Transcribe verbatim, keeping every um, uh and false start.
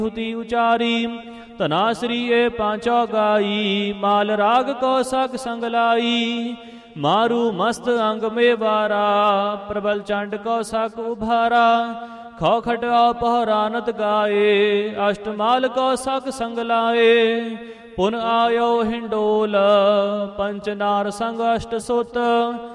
Houthi ਉਚਾਰੀ। Dhanasari ਏ ਪਾਂਚੋ ਗਾਈ, ਮਾਲ ਰਾਗ ਕੋ ਸਗ ਸੰਗ ਲਾਈ। ਮਾਰੂ ਮਸਤ ਅੰਗ ਮੇ ਵਾਰਾ, ਪ੍ਰਬਲ ਚੰਡ ਕੋ ਸਕ ਉਭਾਰਾ। ਖੌਖਟ ਆਪਹਰਾਨਤ ਗਾਏ, ਅਸ਼ਟਮਾਲ ਕੋ ਸਕ ਸੰਗ ਲਾਏ। ਪੁਨ ਆਇਓ ਹਿੰਡੋਲ, ਪੰਚ ਨਾਰ ਸੰਗ ਅਸ਼ਟ ਸੁਤ।